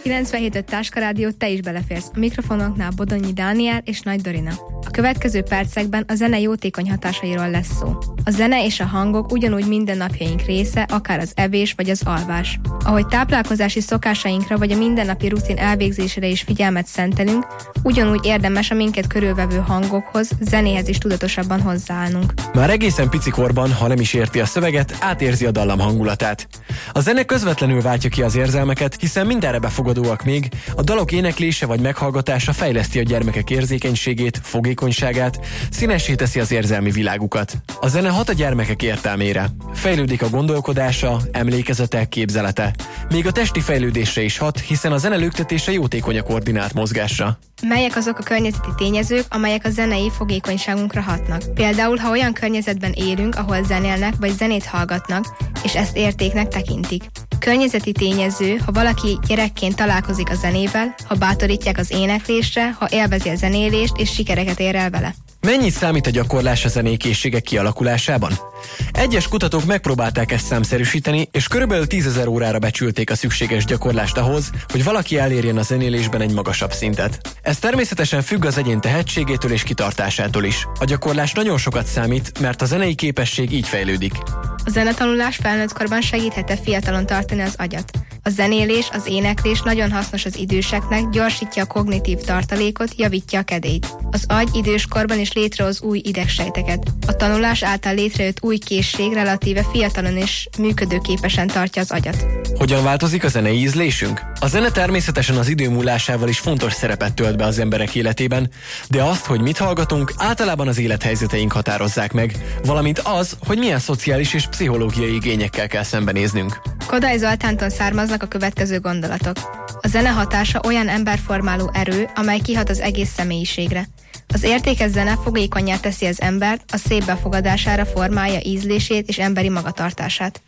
97.5 Táskarádió, te is beleférsz. A mikrofonoknál Bodonyi Dániel és Nagy Dorina. A következő percekben a zene jótékony hatásairól lesz szó. A zene és a hangok ugyanúgy mindennapjaink része, akár az evés vagy az alvás. Ahogy táplálkozási szokásainkra vagy a mindennapi rutin elvégzésére is figyelmet szentelünk, ugyanúgy érdemes a minket körülvevő hangokhoz, zenéhez is tudatosabban hozzáállnunk. Már egészen picikorban, ha nem is érti a szöveget, átérzi a dallam hangulatát. A zene közvetlenül váltja ki az érzelmeket, hiszen mindenre befogadóak még, a dalok éneklése vagy meghallgatása fejleszti a gyermekek érzékenységét, fogékonyságát, színessé teszi az érzelmi világukat. A zene hat a gyermekek értelmére. Fejlődik a gondolkodása, emlékezete, képzelete. Még a testi fejlődésre is hat, hiszen a zene lüktetése jótékony a koordinált mozgásra. Melyek azok a környezeti tényezők, amelyek a zenei fogékonyságunkra hatnak? Például, ha olyan környezetben élünk, ahol zenélnek vagy zenét hallgatnak, és ezt értéknek tekintik. Környezeti tényező, ha valaki gyerekként találkozik a zenével, ha bátorítják az éneklésre, ha élvezi a zenélést és sikereket ér el vele. Mennyit számít a gyakorlás a zenei készségek kialakulásában? Egyes kutatók megpróbálták ezt számszerűsíteni, és körülbelül 10 000 órára becsülték a szükséges gyakorlást ahhoz, hogy valaki elérjen a zenélésben egy magasabb szintet. Ez természetesen függ az egyén tehetségétől és kitartásától is. A gyakorlás nagyon sokat számít, mert a zenei képesség így fejlődik. A zenetanulás felnőttkorban segíthet-e fiatalon tartani az agyat? A zenélés, az éneklés nagyon hasznos az időseknek, gyorsítja a kognitív tartalékot, javítja a kedélyt. Az agy időskorban is létrehoz új idegsejteket. A tanulás által létrejött új készség relatíve fiatalon is működőképesen tartja az agyat. Hogyan változik a zenei ízlésünk? A zene természetesen az idő múlásával is fontos szerepet tölt be az emberek életében, de azt, hogy mit hallgatunk, általában az élethelyzeteink határozzák meg, valamint az, hogy milyen szociális és pszichológiai igényekkel kell szembenéznünk. Kodály Zoltántól származnak a következő gondolatok. A zene hatása olyan emberformáló erő, amely kihat az egész személyiségre. Az értékes zene fogékonnyá teszi az embert, a szép befogadására formálja ízlését és emberi magatartását.